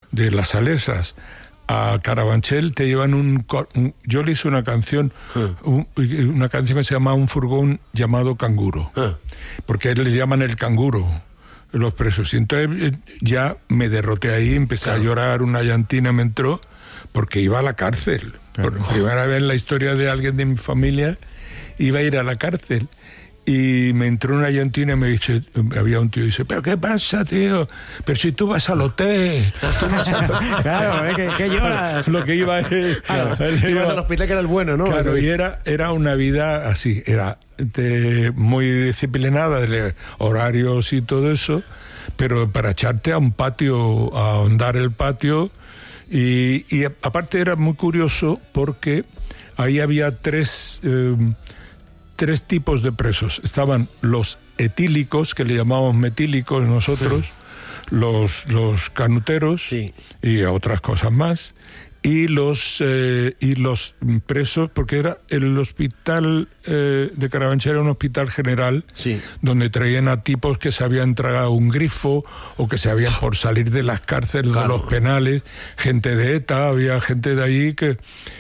de Las Salesas a Carabanchel, te llevan yo le hice una canción, una canción que se llama Un furgón llamado Canguro, porque le llaman el canguro los presos. Y entonces ya me derroté ahí, empecé a llorar, una llantina me entró, porque iba a la cárcel. Por primera vez en la historia de alguien de mi familia iba a ir a la cárcel. Y me entró una llantina y me dice, había un tío y dice, ¿pero qué pasa, tío? Pero si tú vas al hotel. Claro, ¿qué lloras? Lo que iba ibas al hospital, que era el bueno, ¿no? Claro, y era una vida así, era muy disciplinada, de horarios y todo eso, pero para echarte a un patio, a ahondar el patio, y aparte era muy curioso porque ahí había tres tipos de presos. Estaban los etílicos, que le llamamos metílicos nosotros, los canuteros, sí, y otras cosas más, y los presos, porque era el hospital de Carabanchel, era un hospital general, sí, donde traían a tipos que se habían tragado un grifo o que se habían por salir de las cárceles, de los penales, gente de ETA, había gente de ahí que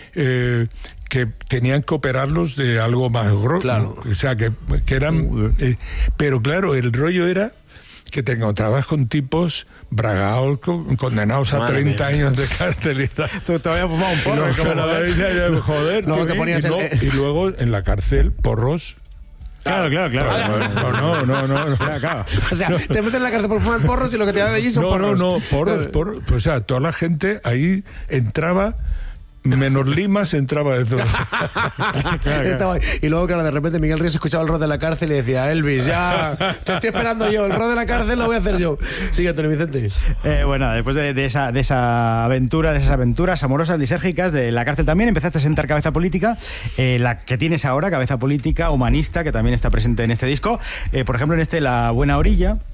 tenían que operarlos de algo más grosso, claro. O sea, que eran... pero claro, el rollo era que te encontrabas con tipos bragados, condenados a 30 años de cárcel y tal. Tú te habías fumado un porro. Joder, no, te ponías y luego en la cárcel, porros. Claro. No. Claro. O sea, te meten en la cárcel por fumar porros y lo que te dan allí son porros. Porros. O sea, toda la gente ahí entraba... Menos limas entraba de todo. Claro. Y luego, claro, de repente Miguel Ríos escuchaba el rol de la cárcel y decía, Elvis, ya te estoy esperando yo, el rol de la cárcel lo voy a hacer yo. Sigue, Antonio Vicente. Bueno, después de esa aventura, de esas aventuras amorosas, lisérgicas, de la cárcel también empezaste a sentar cabeza política, la que tienes ahora, cabeza política, humanista, que también está presente en este disco. Por ejemplo, en La Buena Orilla,